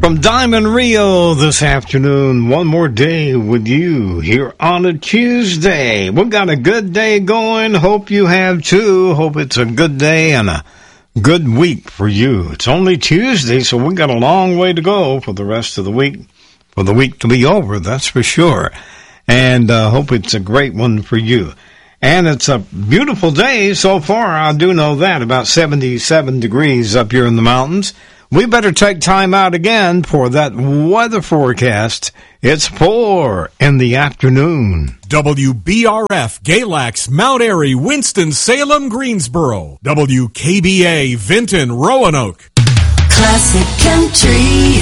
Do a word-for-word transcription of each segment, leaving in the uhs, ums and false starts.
From Diamond Rio this afternoon, one more day with you here on a Tuesday. We've got a good day going. Hope you have too. Hope it's a good day and a good week for you. It's only Tuesday, so we've got a long way to go for the rest of the week. For the week to be over, that's for sure. And uh, hope it's a great one for you. And it's a beautiful day so far. I do know that. About seventy-seven degrees up here in the mountains. We better take time out again for that weather forecast. It's four in the afternoon. W B R F, Galax, Mount Airy, Winston-Salem, Greensboro. W K B A, Vinton, Roanoke. Classic Country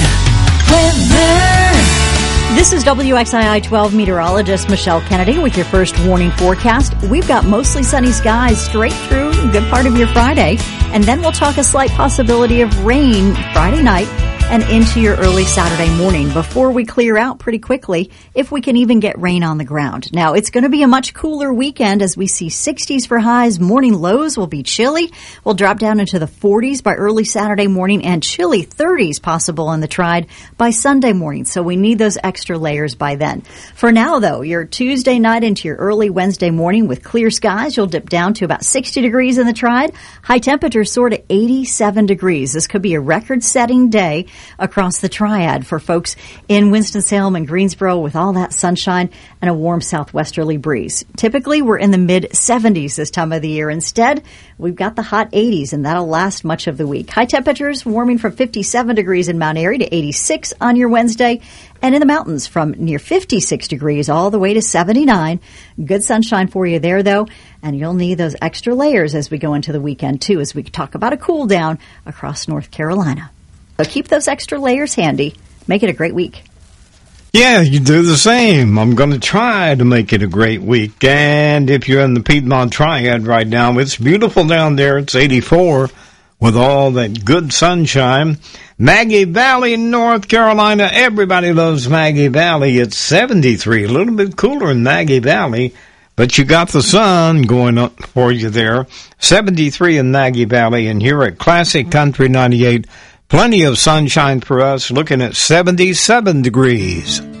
Weather. This is W X I I twelve meteorologist Michelle Kennedy with your first warning forecast. We've got mostly sunny skies straight through a good part of your Friday, and then we'll talk a slight possibility of rain Friday night and into your early Saturday morning before we clear out pretty quickly, if we can even get rain on the ground. Now, it's going to be a much cooler weekend as we see sixties for highs. Morning lows will be chilly. We'll drop down into the forties by early Saturday morning and chilly thirties possible in the Tride by Sunday morning. So we need those extra layers by then. For now, though, your Tuesday night into your early Wednesday morning with clear skies, you'll dip down to about sixty degrees in the Tride. High temperatures soar to eighty-seven degrees. This could be a record-setting day across the Triad for folks in Winston-Salem and Greensboro with all that sunshine and a warm southwesterly breeze. Typically, we're in the mid seventies this time of the year. Instead, we've got the hot eighties, and that'll last much of the week. High temperatures warming from fifty-seven degrees in Mount Airy to eighty-six on your Wednesday, and in the mountains from near fifty-six degrees all the way to seventy-nine. Good sunshine for you there, though, and you'll need those extra layers as we go into the weekend, too, as we talk about a cool down across North Carolina. So keep those extra layers handy. Make it a great week. Yeah, you do the same. I'm going to try to make it a great week. And if you're in the Piedmont Triad right now, it's beautiful down there. It's eighty-four with all that good sunshine. Maggie Valley, North Carolina. Everybody loves Maggie Valley. It's seventy-three, a little bit cooler in Maggie Valley, but you got the sun going up for you there. seventy-three in Maggie Valley, and here at Classic Country ninety-eight, plenty of sunshine for us, looking at seventy-seven degrees.